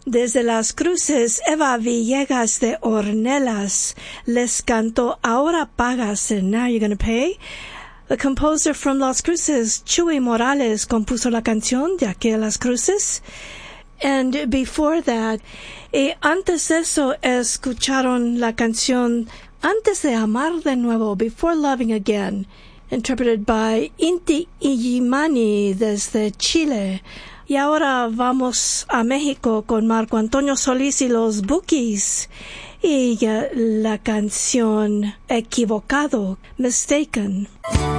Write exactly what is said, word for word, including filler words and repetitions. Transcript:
Desde Las Cruces, Eva Villegas de Ornelas les cantó Ahora Pagas and Now You're Gonna Pay. The composer from Las Cruces, Chuy Morales, compuso la canción de aquí a Las Cruces. And before that, y antes de eso, escucharon la canción Antes de Amar de Nuevo, Before Loving Again, interpreted by Inti Illimani desde Chile. Y ahora vamos a México con Marco Antonio Solís y los Bukis y la canción Equivocado, Mistaken.